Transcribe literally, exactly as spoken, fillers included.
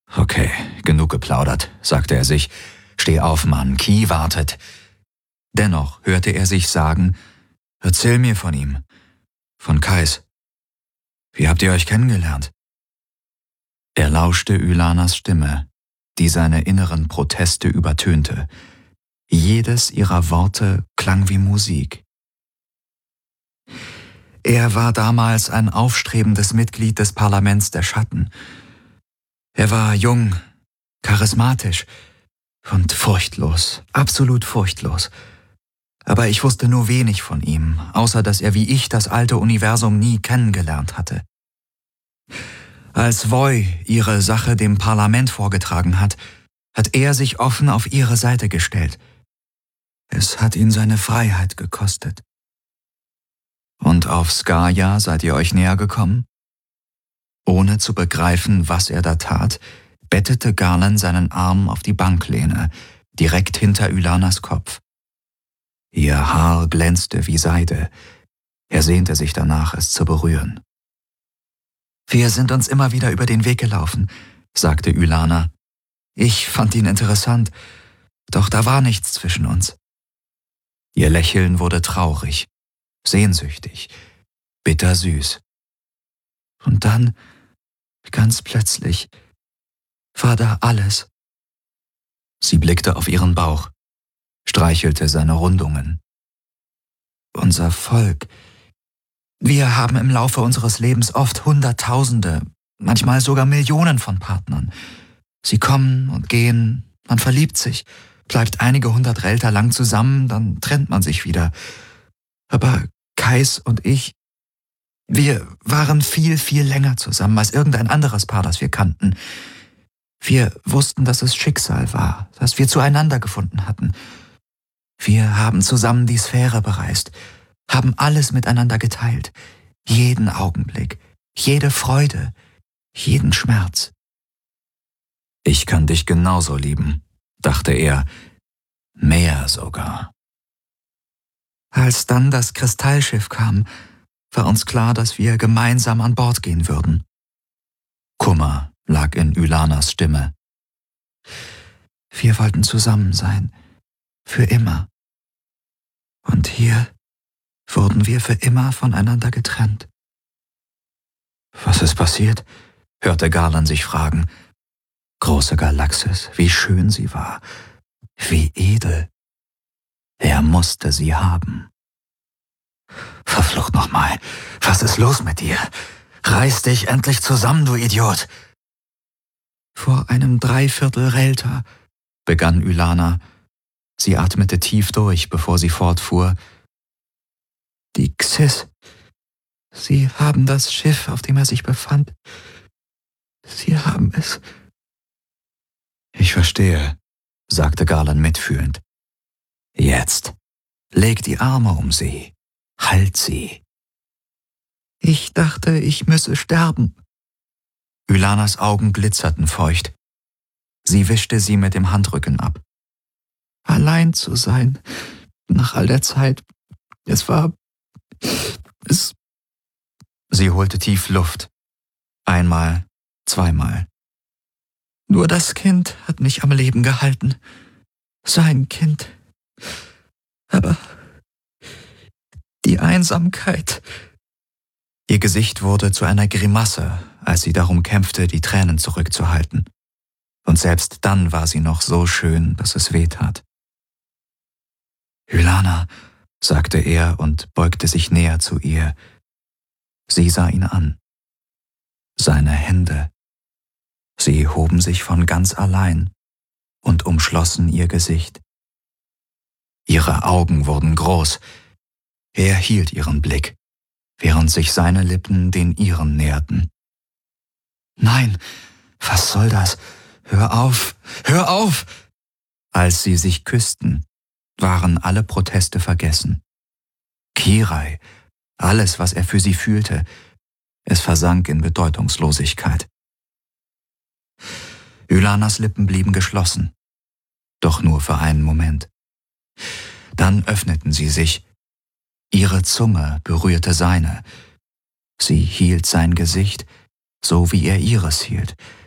Okay, genug geplaudert, sagte er sich. Steh auf, Mann, Key wartet. Dennoch hörte er sich sagen, erzähl mir von ihm, von Kais. Wie habt ihr euch kennengelernt? Er lauschte Ylanas Stimme, die seine inneren Proteste übertönte. Jedes ihrer Worte klang wie Musik. Er war damals ein aufstrebendes Mitglied des Parlaments der Schatten. Er war jung, charismatisch und furchtlos, absolut furchtlos. Aber ich wusste nur wenig von ihm, außer dass er wie ich das alte Universum nie kennengelernt hatte. Als Voy ihre Sache dem Parlament vorgetragen hat, hat er sich offen auf ihre Seite gestellt. Es hat ihn seine Freiheit gekostet. Und auf Skaya seid ihr euch näher gekommen? Ohne zu begreifen, was er da tat, bettete Garland seinen Arm auf die Banklehne, direkt hinter Ylanas Kopf. Ihr Haar glänzte wie Seide. Er sehnte sich danach, es zu berühren. Wir sind uns immer wieder über den Weg gelaufen, sagte Ylana. Ich fand ihn interessant, doch da war nichts zwischen uns. Ihr Lächeln wurde traurig, sehnsüchtig, bittersüß. Und dann, ganz plötzlich, war da alles. Sie blickte auf ihren Bauch, streichelte seine Rundungen. Unser Volk. Wir haben im Laufe unseres Lebens oft Hunderttausende, manchmal sogar Millionen von Partnern. Sie kommen und gehen, man verliebt sich, bleibt einige hundert Relter lang zusammen, dann trennt man sich wieder. Aber Kais und ich, wir waren viel, viel länger zusammen als irgendein anderes Paar, das wir kannten. Wir wussten, dass es Schicksal war, dass wir zueinander gefunden hatten. Wir haben zusammen die Sphäre bereist, haben alles miteinander geteilt, jeden Augenblick, jede Freude, jeden Schmerz. Ich kann dich genauso lieben, dachte er, mehr sogar. Als dann das Kristallschiff kam, war uns klar, dass wir gemeinsam an Bord gehen würden. Kummer lag in Ylanas Stimme. Wir wollten zusammen sein, für immer. Und hier wurden wir für immer voneinander getrennt. Was ist passiert? Hörte Garland sich fragen. Große Galaxis, wie schön sie war, wie edel. Er musste sie haben. Verflucht nochmal, was ist los mit dir? Reiß dich endlich zusammen, du Idiot! Vor einem Dreiviertel Relta, begann Ylana. Sie atmete tief durch, bevor sie fortfuhr. Die Xys, sie haben das Schiff, auf dem er sich befand. Sie haben es. Ich verstehe, sagte Garland mitfühlend. Jetzt, leg die Arme um sie, halt sie. Ich dachte, ich müsse sterben. Ylanas Augen glitzerten feucht. Sie wischte sie mit dem Handrücken ab. Allein zu sein, nach all der Zeit, es war, es... Sie holte tief Luft. Einmal, zweimal. Nur das Kind hat mich am Leben gehalten. Sein Kind. Aber die Einsamkeit. Ihr Gesicht wurde zu einer Grimasse, als sie darum kämpfte, die Tränen zurückzuhalten. Und selbst dann war sie noch so schön, dass es weh tat. Ylana, sagte er und beugte sich näher zu ihr. Sie sah ihn an. Seine Hände. Sie hoben sich von ganz allein und umschlossen ihr Gesicht. Ihre Augen wurden groß. Er hielt ihren Blick, während sich seine Lippen den ihren näherten. Nein, was soll das? Hör auf, hör auf! Als sie sich küssten, waren alle Proteste vergessen. Kirai, alles, was er für sie fühlte, es versank in Bedeutungslosigkeit. Ylanas Lippen blieben geschlossen, doch nur für einen Moment. Dann öffneten sie sich. Ihre Zunge berührte seine. Sie hielt sein Gesicht, so wie er ihres hielt,